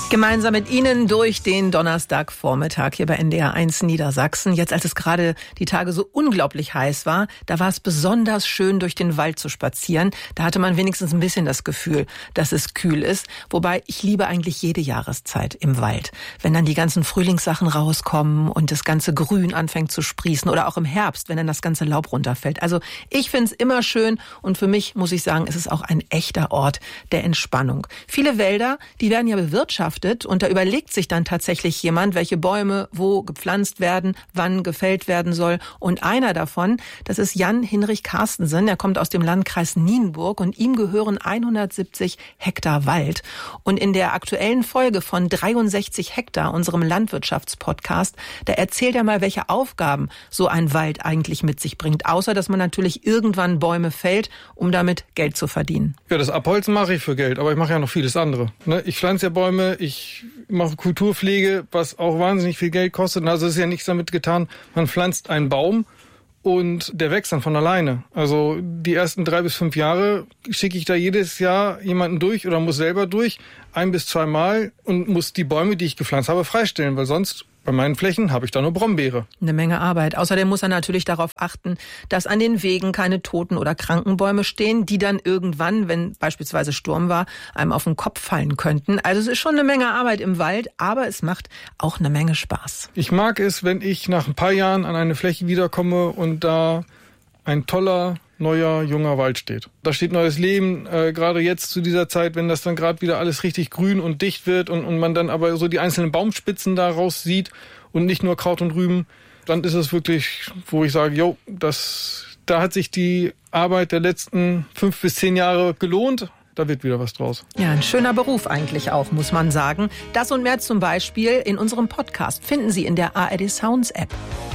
Gemeinsam mit Ihnen durch den Donnerstagvormittag hier bei NDR 1 Niedersachsen. Jetzt, als es gerade die Tage so unglaublich heiß war, da war es besonders schön, durch den Wald zu spazieren. Da hatte man wenigstens ein bisschen das Gefühl, dass es kühl ist. Wobei, ich liebe eigentlich jede Jahreszeit im Wald. Wenn dann die ganzen Frühlingssachen rauskommen und das ganze Grün anfängt zu sprießen oder auch im Herbst, wenn dann das ganze Laub runterfällt. Also ich finde es immer schön und für mich, muss ich sagen, ist es auch ein echter Ort der Entspannung. Viele Wälder, die werden ja bewirtschaftet. Und da überlegt sich dann tatsächlich jemand, welche Bäume wo gepflanzt werden, wann gefällt werden soll. Und einer davon, das ist Jan Hinrich Carstensen. Er kommt aus dem Landkreis Nienburg und ihm gehören 170 Hektar Wald. Und in der aktuellen Folge von 63 Hektar, unserem Landwirtschaftspodcast, da erzählt er mal, welche Aufgaben so ein Wald eigentlich mit sich bringt. Außer, dass man natürlich irgendwann Bäume fällt, um damit Geld zu verdienen. Ja, das Abholzen mache ich für Geld, aber ich mache ja noch vieles andere. Ich pflanze ja Bäume, ich mache Kulturpflege, was auch wahnsinnig viel Geld kostet. Also es ist ja nichts damit getan, man pflanzt einen Baum und der wächst dann von alleine. Also die ersten 3 bis 5 Jahre schicke ich da jedes Jahr jemanden durch oder muss selber durch, 1 bis 2 Mal und muss die Bäume, die ich gepflanzt habe, freistellen, weil sonst bei meinen Flächen habe ich da nur Brombeere. Eine Menge Arbeit. Außerdem muss er natürlich darauf achten, dass an den Wegen keine toten oder kranken Bäume stehen, die dann irgendwann, wenn beispielsweise Sturm war, einem auf den Kopf fallen könnten. Also es ist schon eine Menge Arbeit im Wald, aber es macht auch eine Menge Spaß. Ich mag es, wenn ich nach ein paar Jahren an eine Fläche wiederkomme und da ein toller, neuer, junger Wald steht. Da steht neues Leben, gerade jetzt zu dieser Zeit, wenn das dann gerade wieder alles richtig grün und dicht wird und man dann aber so die einzelnen Baumspitzen daraus sieht und nicht nur Kraut und Rüben, dann ist es wirklich, wo ich sage, da hat sich die Arbeit der letzten 5 bis 10 Jahre gelohnt. Da wird wieder was draus. Ja, ein schöner Beruf eigentlich auch, muss man sagen. Das und mehr zum Beispiel in unserem Podcast finden Sie in der ARD Sounds App.